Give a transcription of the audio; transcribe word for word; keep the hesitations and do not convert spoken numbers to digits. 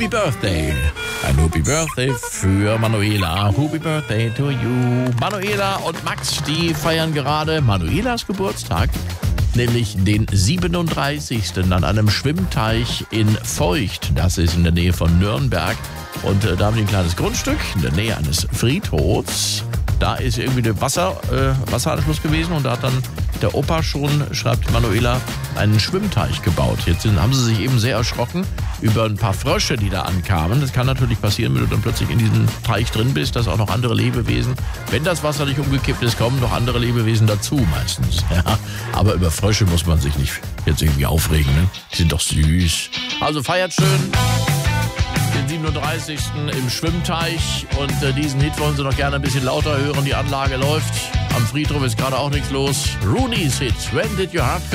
Happy Birthday. Ein Happy Birthday für Manuela. Happy Birthday to you. Manuela und Max, die feiern gerade Manuelas Geburtstag. Nämlich den siebenunddreißigsten an einem Schwimmteich in Feucht. Das ist in der Nähe von Nürnberg. Und äh, da haben die ein kleines Grundstück in der Nähe eines Friedhofs. Da ist irgendwie der Wasser, äh, Wasseranschluss gewesen und da hat dann der Opa schon, schreibt Manuela, einen Schwimmteich gebaut. Jetzt sind, haben sie sich eben sehr erschrocken über ein paar Frösche, die da ankamen. Das kann natürlich passieren, wenn du dann plötzlich in diesem Teich drin bist, dass auch noch andere Lebewesen, wenn das Wasser nicht umgekippt ist, kommen noch andere Lebewesen dazu meistens. Ja. Aber über Frösche muss man sich nicht jetzt irgendwie aufregen. Ne? Die sind doch süß. Also feiert schön den siebenunddreißigsten im Schwimmteich und äh, diesen Hit wollen Sie noch gerne ein bisschen lauter hören. Die Anlage läuft. Am Friedhof ist gerade auch nichts los. Rooney's Hit. When did your heart